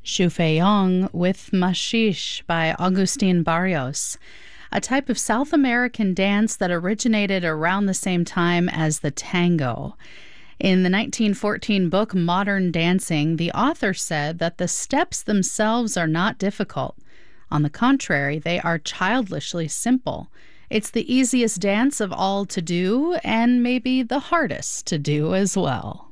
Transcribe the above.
Shufeyong with Mashish by Agustin Barrios, a type of South American dance that originated around the same time as the tango. In the 1914 book Modern Dancing, the author said that the steps themselves are not difficult. On the contrary, they are childishly simple. It's the easiest dance of all to do, and maybe the hardest to do as well.